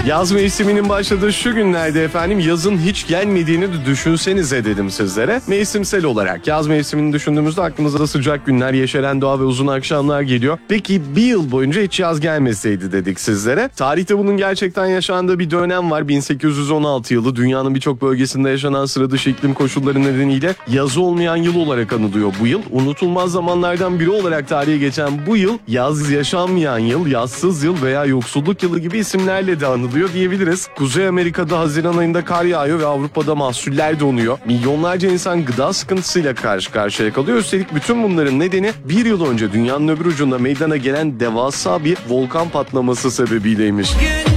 Yaz mevsiminin başladığı şu günlerde efendim yazın hiç gelmediğini de düşünsenize dedim sizlere. Mevsimsel olarak yaz mevsimini düşündüğümüzde aklımıza da sıcak günler, yeşeren doğa ve uzun akşamlar geliyor. Peki bir yıl boyunca hiç yaz gelmeseydi dedik sizlere. Tarihte bunun gerçekten yaşandığı bir dönem var. 1816 yılı dünyanın birçok bölgesinde yaşanan sıra dışı iklim koşulları nedeniyle yazı olmayan yıl olarak anılıyor bu yıl. Unutulmaz zamanlardan biri olarak tarihe geçen bu yıl yaz yaşanmayan yıl, yazsız yıl veya yoksulluk yılı gibi isimlerle de anılıyor diyebiliriz. Kuzey Amerika'da Haziran ayında kar yağıyor ve Avrupa'da mahsuller donuyor. Milyonlarca insan gıda sıkıntısıyla karşı karşıya kalıyor. Üstelik bütün bunların nedeni bir yıl önce dünyanın öbür ucunda meydana gelen devasa bir volkan patlaması sebebiyle.